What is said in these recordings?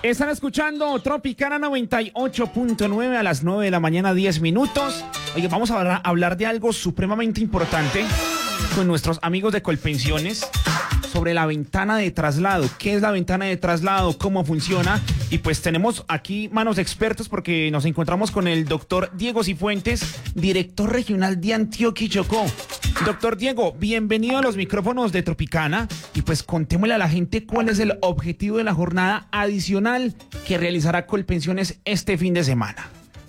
Están escuchando Tropicana 98.9 a las 9 de la mañana, 10 minutos. Oye, vamos a hablar de algo supremamente importante con nuestros amigos de Colpensiones sobre la ventana de traslado. ¿Qué es la ventana de traslado? ¿Cómo funciona? Y pues tenemos aquí manos expertos porque nos encontramos con el doctor Diego Cifuentes, director regional de Antioquia y Chocó. Doctor Diego, bienvenido a los micrófonos de Tropicana y pues contémosle a la gente cuál es el objetivo de la jornada adicional que realizará Colpensiones este fin de semana.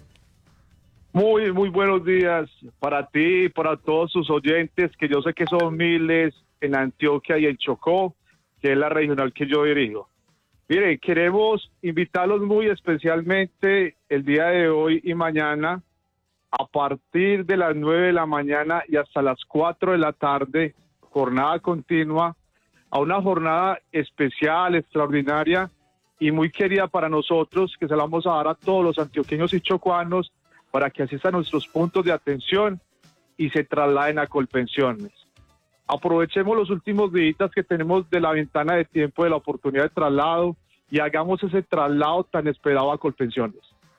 Muy buenos días para ti y para todos sus oyentes, que yo sé que son miles en Antioquia y en Chocó, que es la regional que yo dirijo. Mire, queremos invitarlos muy especialmente el día de hoy y mañana, a partir de las 9 de la mañana y hasta las 4 de la tarde, jornada continua, a una jornada especial, extraordinaria y muy querida para nosotros, que se la vamos a dar a todos los antioqueños y chocuanos para que asistan a nuestros puntos de atención y se trasladen a Colpensiones. Aprovechemos los últimos días que tenemos de la ventana de tiempo de la oportunidad de traslado y hagamos ese traslado tan esperado a Colpensiones.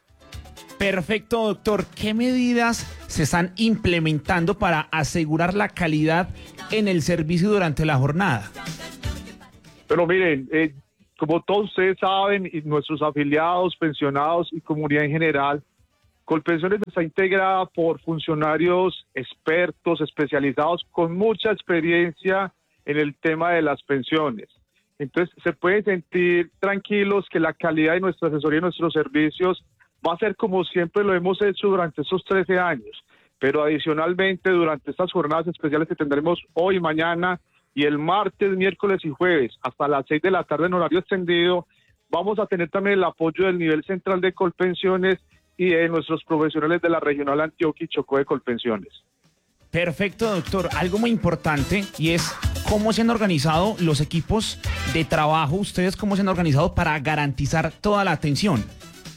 Perfecto, doctor. ¿Qué medidas se están implementando para asegurar la calidad en el servicio durante la jornada? Pero miren, como todos ustedes saben, y nuestros afiliados, pensionados y comunidad en general, Colpensiones está integrada por funcionarios expertos, especializados, con mucha experiencia en el tema de las pensiones. Entonces, se pueden sentir tranquilos que la calidad de nuestra asesoría y nuestros servicios va a ser como siempre lo hemos hecho durante estos 13 años. Pero adicionalmente, durante estas jornadas especiales que tendremos hoy, mañana y el martes, miércoles y jueves, hasta las 6 de la tarde en horario extendido, vamos a tener también el apoyo del nivel central de Colpensiones y de nuestros profesionales de la regional Antioquia y Chocó de Colpensiones. Perfecto, doctor. Algo muy importante y es cómo se han organizado los equipos de trabajo, ustedes cómo se han organizado para garantizar toda la atención.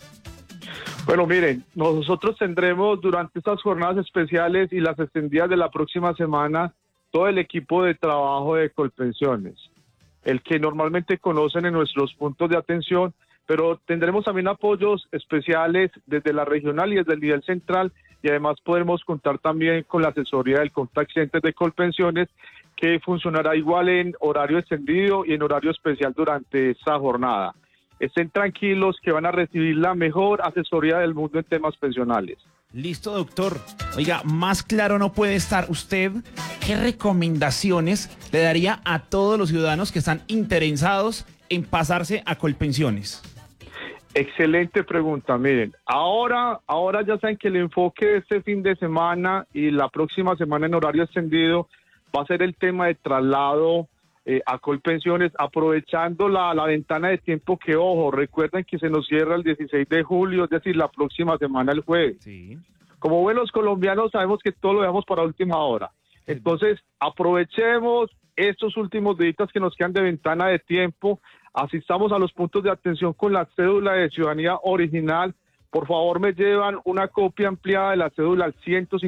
Bueno, miren, nosotros tendremos durante estas jornadas especiales y las extendidas de la próxima semana todo el equipo de trabajo de Colpensiones, el que normalmente conocen en nuestros puntos de atención, pero tendremos también apoyos especiales desde la regional y desde el nivel central, y además podremos contar también con la asesoría del Contact Center de Colpensiones, que funcionará igual en horario extendido y en horario especial durante esta jornada. Estén tranquilos que van a recibir la mejor asesoría del mundo en temas pensionales. Listo, doctor. Oiga, más claro no puede estar. ¿Usted qué recomendaciones le daría a todos los ciudadanos que están interesados en pasarse a Colpensiones? Excelente pregunta. Miren, ahora ya saben que el enfoque de este fin de semana y la próxima semana en horario extendido va a ser el tema de traslado a Colpensiones, aprovechando la ventana de tiempo que, ojo, recuerden que se nos cierra el 16 de julio, es decir, la próxima semana el jueves. Sí. Como buenos colombianos sabemos que todo lo dejamos para última hora. Entonces, aprovechemos estos últimos días que nos quedan de ventana de tiempo, asistamos a los puntos de atención con la cédula de ciudadanía original. Por favor, me llevan una copia ampliada de la cédula al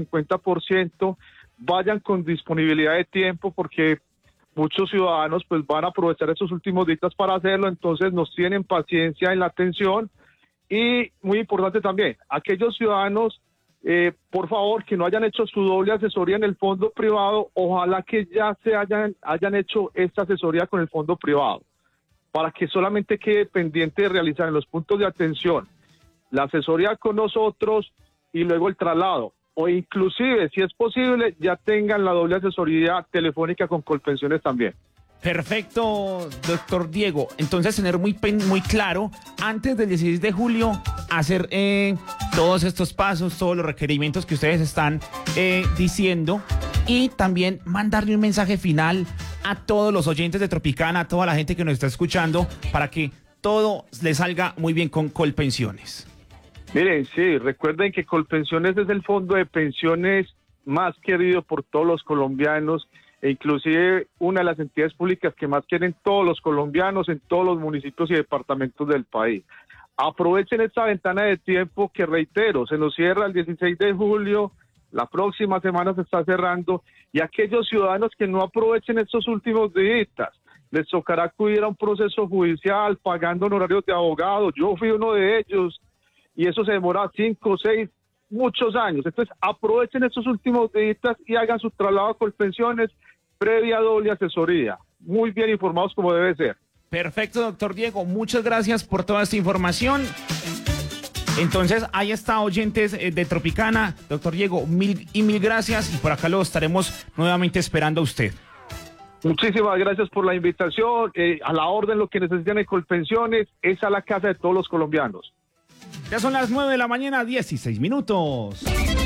150%. Vayan con disponibilidad de tiempo porque muchos ciudadanos pues van a aprovechar estos últimos días para hacerlo, entonces nos tienen paciencia en la atención. Y muy importante también, aquellos ciudadanos, por favor, que no hayan hecho su doble asesoría en el fondo privado, ojalá que ya se hayan hecho esta asesoría con el fondo privado, para que solamente quede pendiente de realizar en los puntos de atención la asesoría con nosotros y luego el traslado. O inclusive, si es posible, ya tengan la doble asesoría telefónica con Colpensiones también. Perfecto, doctor Diego. Entonces, tener muy claro, antes del 16 de julio, hacer todos estos pasos, todos los requerimientos que ustedes están diciendo, y también mandarle un mensaje final a todos los oyentes de Tropicana, a toda la gente que nos está escuchando, para que todo le salga muy bien con Colpensiones. Miren, sí, recuerden que Colpensiones es el fondo de pensiones más querido por todos los colombianos e inclusive una de las entidades públicas que más quieren todos los colombianos en todos los municipios y departamentos del país. Aprovechen esta ventana de tiempo que, reitero, se nos cierra el 16 de julio, la próxima semana se está cerrando, y aquellos ciudadanos que no aprovechen estos últimos días, les tocará acudir a un proceso judicial pagando honorarios de abogados. Yo fui uno de ellos y eso se demora 5, 6, muchos años. Entonces aprovechen estos últimos días y hagan su traslado a Colpensiones previa doble asesoría. Muy bien informados como debe ser. Perfecto, doctor Diego. Muchas gracias por toda esta información. Entonces, ahí está, oyentes de Tropicana. Doctor Diego, mil gracias y por acá lo estaremos nuevamente esperando a usted. Muchísimas gracias por la invitación. A la orden, lo que necesitan en Colpensiones es a la casa de todos los colombianos. Ya son las 9 de la mañana, 16 minutos.